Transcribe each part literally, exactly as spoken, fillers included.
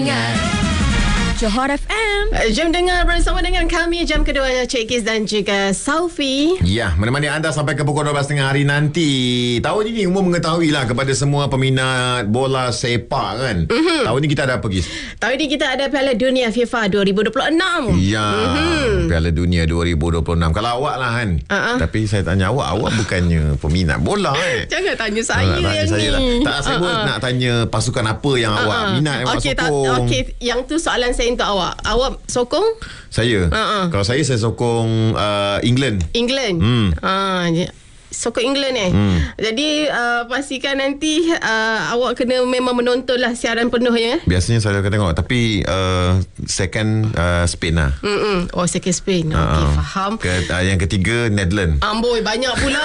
Johor F M. Jom dengar bersama dengan kami jam kedua, Cik Kiz dan juga Saufi. Ya, menemani anda sampai ke pukul dua belas tiga puluh hari nanti. Tahun ini umum mengetahui lah kepada semua peminat bola sepak kan. Mm-hmm. Tahun ini kita ada apa, Kiz? Tahun ini kita ada Piala Dunia FIFA dua ribu dua puluh enam. Ya, mm-hmm. Piala Dunia dua ribu dua puluh enam. Kalau awak lah kan. Uh-uh. Tapi saya tanya awak, awak bukannya peminat bola eh. Jangan tanya saya ha, yang saya ni. Lah. Tak, saya uh-uh. nak tanya pasukan apa yang uh-uh. awak minat, yang okay, awak sokong. Okey, yang tu soalan saya untuk awak. Awak sokong? Saya? Uh-uh. Kalau saya, saya sokong uh, England. England? Hmm. Uh, sokong England eh. Hmm. Jadi uh, pastikan nanti uh, awak kena memang menontonlah siaran penuhnya. Biasanya saya akan tengok, tapi uh, second uh, Spain lah. Mm-mm. Oh, second Spain. Uh, Okey, faham. Ke, uh, yang ketiga Netherlands. Amboi, banyak pula.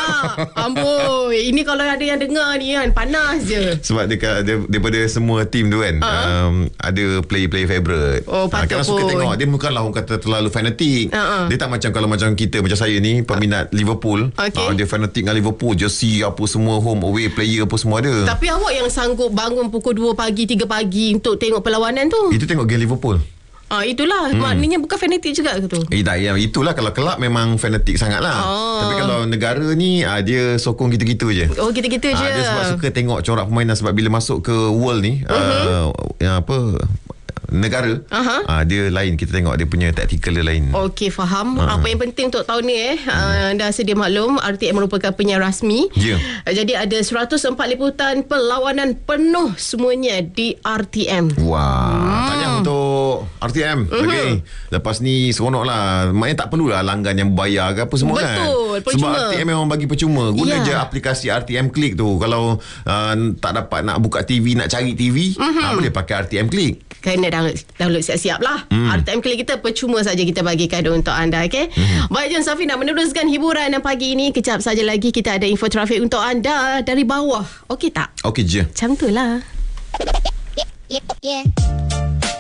Amboi, ini kalau ada yang dengar ni kan panas je. Sebab dekat dia, daripada semua team tu kan, uh-huh. um, ada player-player favourite. Oh, patut uh, pun. suka tengok. Dia bukanlah orang kata terlalu fanatik. Uh-huh. Dia tak macam kalau macam kita, macam saya ni peminat Liverpool. Okay. Uh, dia fanatik dengan Liverpool, jersey apa semua, home away player apa semua ada. Tapi awak yang sanggup bangun pukul dua pagi, tiga pagi untuk tengok perlawanan tu? Itu tengok game Liverpool. Ah, itulah hmm. maknanya bukan fanatik juga ke tu? Eh tak, ya, itulah kalau kelab memang fanatik sangat lah. Oh. Tapi kalau negara ni ah, dia sokong gitu-gitu je. Oh, gitu-gitu je. Ah, dia sebab suka tengok corak permainan. Sebab bila masuk ke world ni, uh-huh. uh, yang apa, negara, uh-huh. uh, dia lain. Kita tengok dia punya tactical dia lain. Okey, faham. Uh-huh. Apa yang penting untuk tahun ni eh, uh, dah sedia maklum, R T M merupakan penyiar rasmi. Ya. Yeah. Uh, jadi ada seratus empat liputan perlawanan penuh semuanya di R T M. Wah, hmm. tanya untuk R T M. Uh-huh. Okey. Lepas ni seronok lah. Maknanya tak perlulah langgan yang berbayar ke apa semua. Betul, kan. Betul, sebab R T M memang bagi percuma. Guna yeah. je aplikasi R T M Click tu. Kalau uh, tak dapat nak buka T V, nak cari T V, uh-huh. uh, boleh pakai R T M Click. Kena download, download siap-siap lah. hmm. R T M Click kita percuma saja kita bagi kado untuk anda. Okay? hmm. Baik, jom Safi nak meneruskan hiburan pagi ini. Kejap saja lagi kita ada info trafik untuk anda dari bawah. Okey tak? Okey je. Macam tu lah. Yeah, yeah.